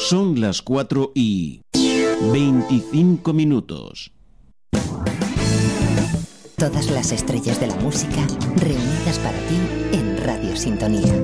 Son las 4:25. Todas las estrellas de la música reunidas para ti en Radio Sintonía.